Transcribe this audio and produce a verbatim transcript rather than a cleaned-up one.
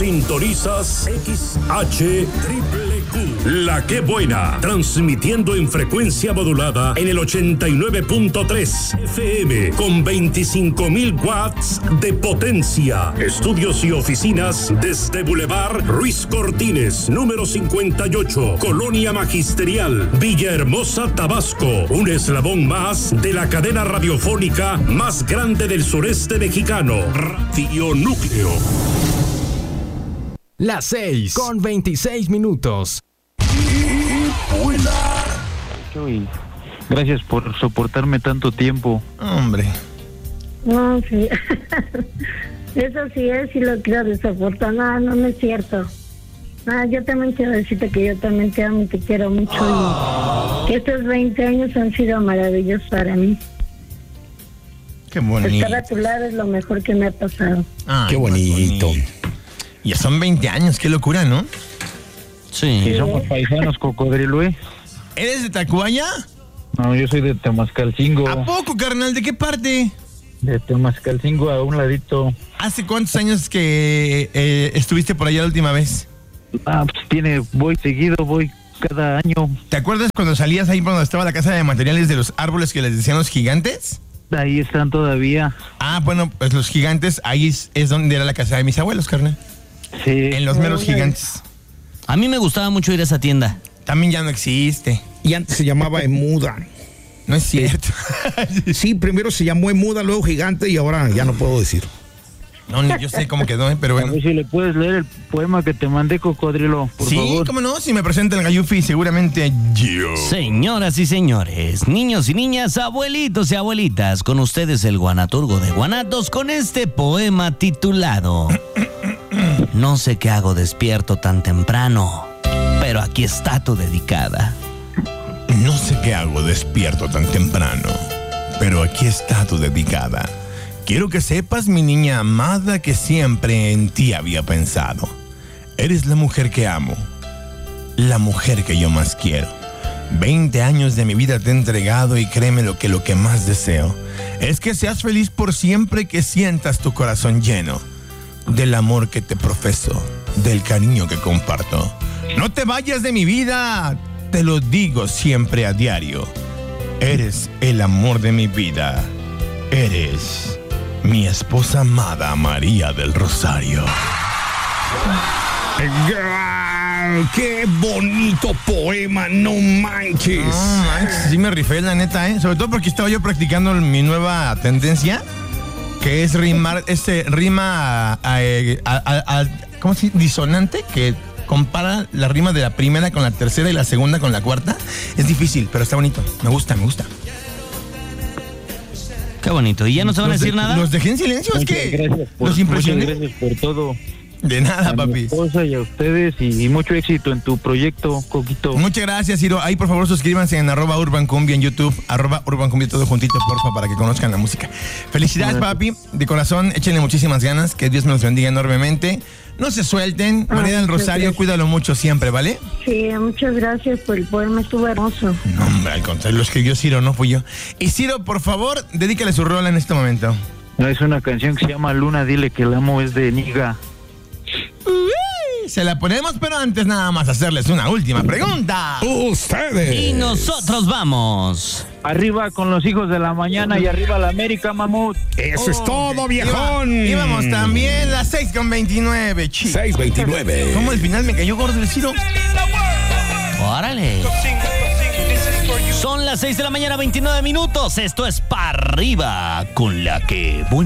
Sintonizas X H Triple Q, La Que Buena, transmitiendo en frecuencia modulada en el ochenta y nueve punto tres F M con veinticinco mil watts de potencia. Estudios y oficinas desde Boulevard Ruiz Cortines, número cincuenta y ocho, Colonia Magisterial, Villahermosa, Tabasco. Un eslabón más de la cadena radiofónica más grande del sureste mexicano, Radio Núcleo. Las seis con veintiséis minutos. Y gracias por soportarme tanto tiempo. Hombre. No, sí. Eso sí es, y lo quiero desafortunado. No, no es cierto. Ah, yo también quiero decirte que yo también te amo y te quiero mucho. Oh. Y que estos veinte años han sido maravillosos para mí. Qué bonito. Estar a tu lado es lo mejor que me ha pasado. Ay, qué bonito. bonito. Ya son veinte años, qué locura, ¿no? Sí. Y somos paisanos, Cocodrilo, ¿eh? ¿Eres de Tacubaya? No, yo soy de Temascalcingo. ¿A poco, carnal? ¿De qué parte? De Temascalcingo, a un ladito. ¿Hace cuántos años que eh, estuviste por allá la última vez? Ah, pues tiene, voy seguido, voy cada año. ¿Te acuerdas cuando salías ahí por donde estaba la casa de materiales de los árboles que les decían los gigantes? Ahí están todavía. Ah, bueno, pues los gigantes, ahí es, es donde era la casa de mis abuelos, carnal. Sí. En los meros gigantes. A mí me gustaba mucho ir a esa tienda. También ya no existe. Y antes se llamaba Emuda. No es cierto. Sí, primero se llamó Emuda, luego Gigante y ahora ya no puedo decir. No, ni yo sé cómo quedó, ¿eh? Pero bueno. A ver si le puedes leer el poema que te mandé, Cocodrilo, por sí, favor. Sí, cómo no, si me presenta el Gallufi, seguramente yo. Señoras y señores, niños y niñas, abuelitos y abuelitas, con ustedes el guanaturgo de Guanatos con este poema titulado No sé qué hago despierto tan temprano, pero aquí está tu dedicada. No sé qué hago despierto tan temprano, pero aquí está tu dedicada. Quiero que sepas, mi niña amada, que siempre en ti había pensado. Eres la mujer que amo, la mujer que yo más quiero. Veinte años de mi vida te he entregado y créeme lo que lo que más deseo es que seas feliz por siempre, que sientas tu corazón lleno del amor que te profeso, del cariño que comparto. No te vayas de mi vida, te lo digo siempre a diario. Eres el amor de mi vida. Eres mi esposa amada, María del Rosario. ¡Qué bonito poema! ¡No manches! No manches, sí me rifé, la neta, ¿eh? Sobre todo porque estaba yo practicando mi nueva tendencia, que es rimar, este rima a, a, a, a, ¿cómo se dice? Disonante, que compara la rima de la primera con la tercera y la segunda con la cuarta. Es difícil, pero está bonito. Me gusta, me gusta. Qué bonito. ¿Y ya no se van a decir de, nada? Los dejé en silencio, muchas es que gracias por, los impresioné. Muchas gracias por todo. De nada, a papi. Mi esposa y a ustedes y, y mucho éxito en tu proyecto, Coquito. Muchas gracias, Ciro. Ahí, por favor, suscríbanse en arroba Urban Cumbia en YouTube, arroba Urban Cumbia, todo juntito, porfa, para que conozcan la música. Felicidades, papi. De corazón, échenle muchísimas ganas. Que Dios me los bendiga enormemente. No se suelten. Ah, María del Rosario, gracias. Cuídalo mucho siempre, ¿vale? Sí, muchas gracias por el poema, estuvo hermoso. No, hombre, al contrario, lo escribió Ciro, no fui yo. Y Ciro, por favor, dedícale su rola en este momento. No, es una canción que se llama Luna, dile que la amo, es de Niga. Uy, se la ponemos, pero antes nada más hacerles una última pregunta. Ustedes. Y nosotros vamos. Arriba con los hijos de la mañana y arriba la América, mamut. Eso oh, es todo, viejón. Y vamos también las seis con veintinueve, chicos. seis veintinueve. ¿Cómo al final me cayó gordo el Ciro? Órale. Son las seis de la mañana, veintinueve minutos. Esto es Pa' Arriba con La Que Buena.